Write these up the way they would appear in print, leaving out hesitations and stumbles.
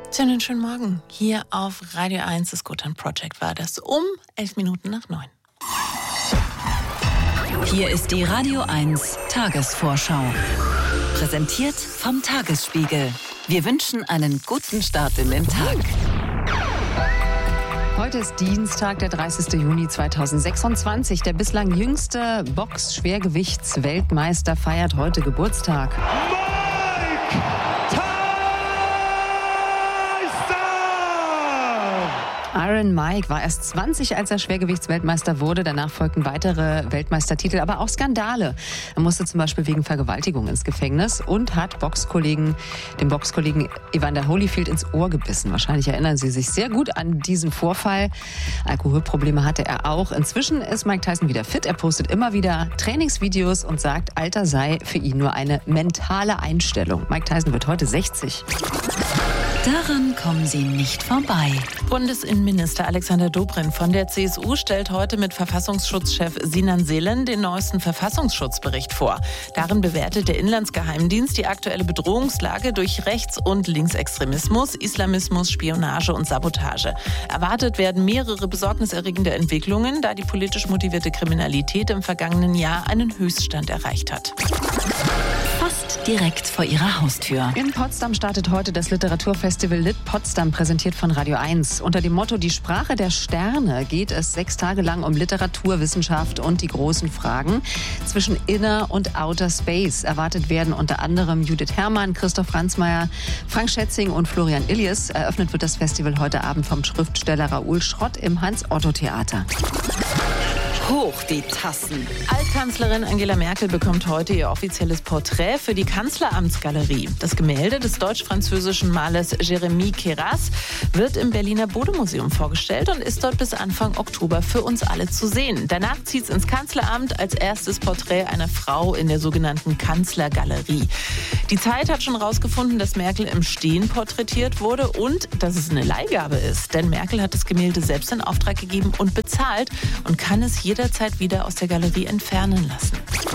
Einen schönen Morgen. Hier auf Radio 1, das Gotthard Project war das um 11 Minuten nach 9. Hier ist die Radio 1 Tagesvorschau. Präsentiert vom Tagesspiegel. Wir wünschen einen guten Start in den Tag. Heute ist Dienstag, der 30. Juni 2026. Der bislang jüngste Box-Schwergewichtsweltmeister feiert heute Geburtstag. Iron Mike war erst 20, als er Schwergewichtsweltmeister wurde. Danach folgten weitere Weltmeistertitel, aber auch Skandale. Er musste zum Beispiel wegen Vergewaltigung ins Gefängnis und hat dem Boxkollegen Evander Holyfield ins Ohr gebissen. Wahrscheinlich erinnern Sie sich sehr gut an diesen Vorfall. Alkoholprobleme hatte er auch. Inzwischen ist Mike Tyson wieder fit. Er postet immer wieder Trainingsvideos und sagt, Alter sei für ihn nur eine mentale Einstellung. Mike Tyson wird heute 60. Daran kommen Sie nicht vorbei. Bundesinnenminister Alexander Dobrindt von der CSU stellt heute mit Verfassungsschutzchef Sinan Selen den neuesten Verfassungsschutzbericht vor. Darin bewertet der Inlandsgeheimdienst die aktuelle Bedrohungslage durch Rechts- und Linksextremismus, Islamismus, Spionage und Sabotage. Erwartet werden mehrere besorgniserregende Entwicklungen, da die politisch motivierte Kriminalität im vergangenen Jahr einen Höchststand erreicht hat. Fast direkt vor Ihrer Haustür. In Potsdam startet heute das Literaturfestival Lit Potsdam, präsentiert von Radio 1. Unter dem Motto Die Sprache der Sterne geht es 6 Tage lang um Literatur, Wissenschaft und die großen Fragen zwischen Inner und Outer Space. Erwartet werden unter anderem Judith Herrmann, Christoph Ransmayr, Frank Schätzing und Florian Illies. Eröffnet wird das Festival heute Abend vom Schriftsteller Raoul Schrott im Hans-Otto-Theater. Hoch die Tassen. Altkanzlerin Angela Merkel bekommt heute ihr offizielles Porträt für die Kanzleramtsgalerie. Das Gemälde des deutsch-französischen Malers Jérémy Queyras wird im Berliner Bode-Museum vorgestellt und ist dort bis Anfang Oktober für uns alle zu sehen. Danach zieht es ins Kanzleramt als erstes Porträt einer Frau in der sogenannten Kanzlergalerie. Die Zeit hat schon rausgefunden, dass Merkel im Stehen porträtiert wurde und dass es eine Leihgabe ist. Denn Merkel hat das Gemälde selbst in Auftrag gegeben und bezahlt und kann es jederzeit wieder aus der Galerie entfernen lassen.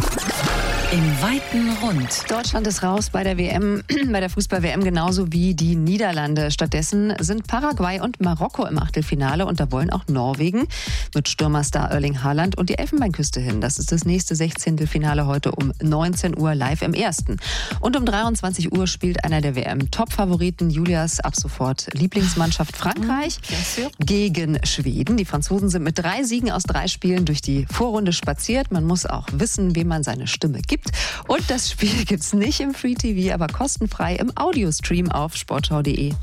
Im weiten Rund. Deutschland ist raus bei der WM, bei der Fußball-WM genauso wie die Niederlande. Stattdessen sind Paraguay und Marokko im Achtelfinale und da wollen auch Norwegen mit Stürmerstar Erling Haaland und die Elfenbeinküste hin. Das ist das nächste 16. Finale heute um 19 Uhr live im Ersten. Und um 23 Uhr spielt einer der WM-Top-Favoriten, Julias ab sofort Lieblingsmannschaft Frankreich, gegen Schweden. Die Franzosen sind mit 3 Siegen aus 3 Spielen durch die Vorrunde spaziert. Man muss auch wissen, wem man seine Stimme gibt. Und das Spiel gibt's nicht im Free TV, aber kostenfrei im Audiostream auf sportschau.de.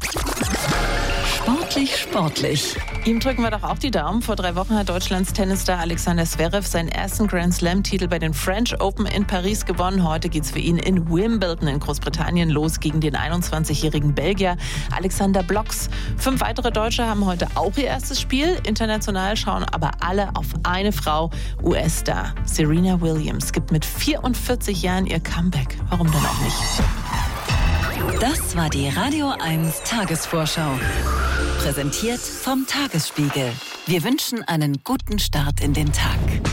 Sportlich. Ihm drücken wir doch auch die Daumen. Vor 3 Wochen hat Deutschlands Tennisstar Alexander Zverev seinen ersten Grand Slam-Titel bei den French Open in Paris gewonnen. Heute geht's für ihn in Wimbledon in Großbritannien los gegen den 21-jährigen Belgier Alexander Blocks. 5 weitere Deutsche haben heute auch ihr erstes Spiel. International schauen aber alle auf eine Frau. US-Star Serena Williams gibt mit 44 Jahren ihr Comeback. Warum denn auch nicht? Das war die Radio 1 Tagesvorschau. Präsentiert vom Tagesspiegel. Wir wünschen einen guten Start in den Tag.